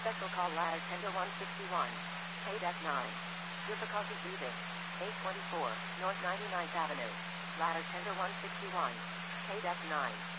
Special call ladder tender 161. KDEC 9. Difficulty breathing. 824, North 99th Avenue. Ladder tender 161. KDEC 9.